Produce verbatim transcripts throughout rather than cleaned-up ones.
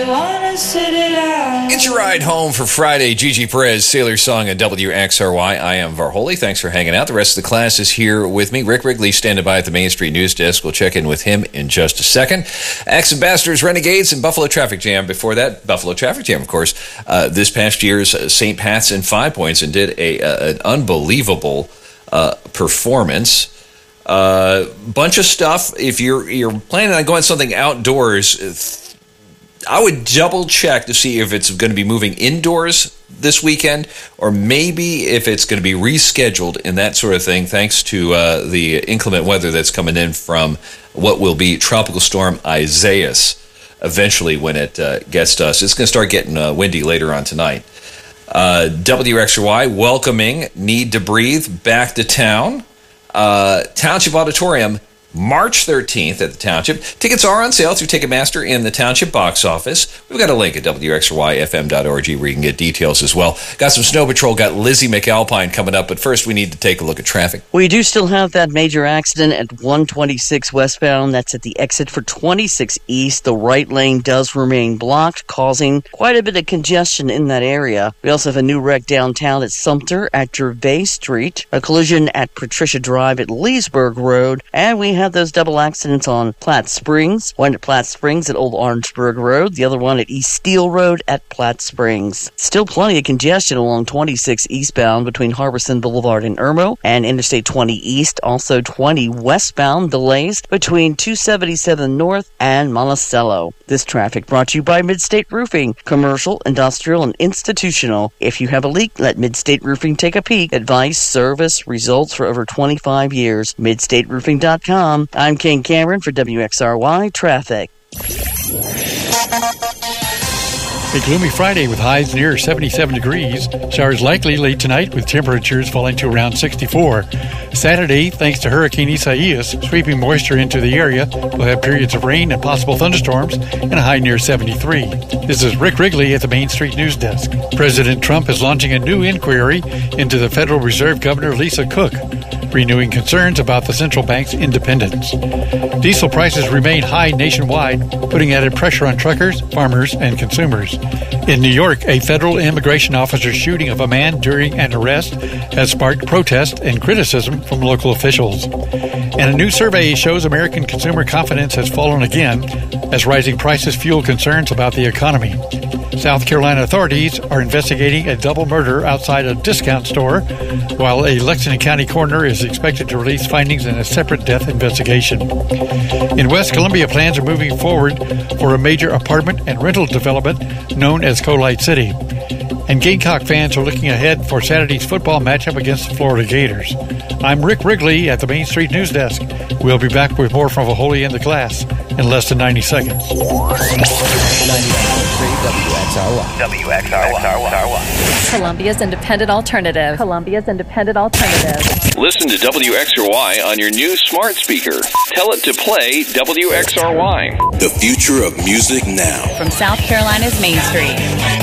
It's your ride home for Friday. Gigi Perez, Sailor Song at W X R Y. I am Varholi. Thanks for hanging out. The rest of the class is here with me. Rick Wrigley standing by at the Main Street News Desk. We'll check in with him in just a second. Axe Ambassadors, Renegades, and Buffalo Traffic Jam. Before that, Buffalo Traffic Jam, of course, uh, this past year's uh, Saint Pat's in Five Points and did a uh, an unbelievable uh, performance. Uh, bunch of stuff. If you're you're planning on going something outdoors, I would double check to see if it's going to be moving indoors this weekend, or maybe if it's going to be rescheduled and that sort of thing, thanks to uh, the inclement weather that's coming in from what will be Tropical Storm Isaias eventually when it uh, gets to us. It's going to start getting uh, windy later on tonight. Uh, W X R Y welcoming Need to Breathe back to town. Uh, Township Auditorium, March thirteenth at the Township. Tickets are on sale through Ticketmaster in the Township box office. We've got a link at W X R Y F M dot org where you can get details as well. Got some Snow Patrol, got Lizzie McAlpine coming up, but first we need to take a look at traffic. We do still have that major accident at one twenty-six westbound. That's at the exit for twenty-six east. The right lane does remain blocked, causing quite a bit of congestion in that area. We also have a new wreck downtown at Sumter at Gervais Street, a collision at Patricia Drive at Leesburg Road, and we have those double accidents on Platte Springs. One at Platte Springs at Old Orangeburg Road, the other one at East Steel Road at Platte Springs. Still plenty of congestion along twenty-six eastbound between Harbison Boulevard and Irmo, and Interstate twenty east, also twenty westbound delays between two seventy-seven north and Monticello. This traffic brought to you by Midstate Roofing, commercial, industrial, and institutional. If you have a leak, let Midstate Roofing take a peek. Advice, service, results for over twenty-five years. midstate roofing dot com. I'm King Cameron for W X R Y Traffic. A gloomy Friday with highs near seventy-seven degrees. Showers likely late tonight with temperatures falling to around sixty-four. Saturday, thanks to Hurricane Isaias sweeping moisture into the area, we'll have periods of rain and possible thunderstorms and a high near seventy-three. This is Rick Wrigley at the Main Street News Desk. President Trump is launching a new inquiry into the Federal Reserve Governor Lisa Cook, renewing concerns about the central bank's independence. Diesel prices remain high nationwide, putting added pressure on truckers, farmers, and consumers. In New York, a federal immigration officer's shooting of a man during an arrest has sparked protest and criticism from local officials. And a new survey shows American consumer confidence has fallen again as rising prices fuel concerns about the economy. South Carolina authorities are investigating a double murder outside a discount store, while a Lexington County coroner is expected to release findings in a separate death investigation. In West Columbia, plans are moving forward for a major apartment and rental development known as Colite City. And Gamecock fans are looking ahead for Saturday's football matchup against the Florida Gators. I'm Rick Wrigley at the Main Street News Desk. We'll be back with more from Varholi in the Class in less than ninety seconds. ninety-nine point three W X R Y. W X R Y. Columbia's Independent Alternative. Columbia's Independent Alternative. Listen to W X R Y on your new smart speaker. Tell it to play W X R Y. The future of music now. From South Carolina's Main Street.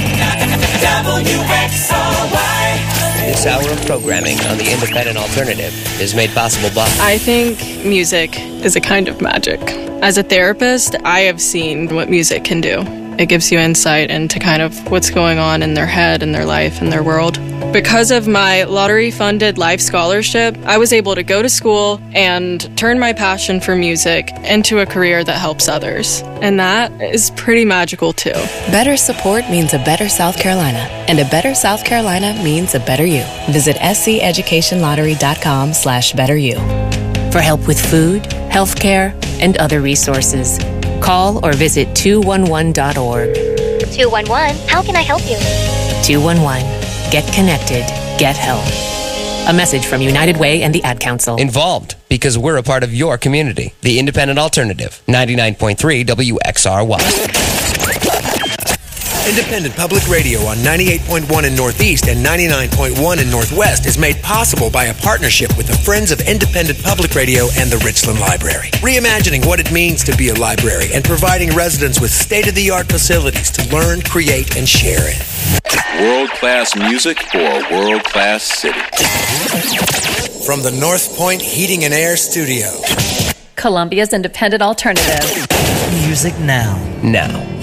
W X R Y. This hour of programming on the Independent Alternative is made possible by... I think music is a kind of magic. As a therapist, I have seen what music can do. It gives you insight into kind of what's going on in their head and their life and their world. Because of my lottery-funded life scholarship, I was able to go to school and turn my passion for music into a career that helps others. And that is pretty magical, too. Better support means a better South Carolina, and a better South Carolina means a better you. Visit sceducationlottery.com slash better you. For help with food, healthcare, and other resources, call or visit two one one dot org. two one one, how can I help you? two one one, get connected, get help. A message from United Way and the Ad Council. Involved because we're a part of your community. The Independent Alternative. ninety-nine point three W X R Y. Independent Public Radio on ninety-eight point one in Northeast and ninety-nine point one in Northwest is made possible by a partnership with the Friends of Independent Public Radio and the Richland Library. Reimagining what it means to be a library and providing residents with state-of-the-art facilities to learn, create, and share it. World-class music for a world-class city. From the North Point Heating and Air Studio. Columbia's Independent Alternative. Music now. Now.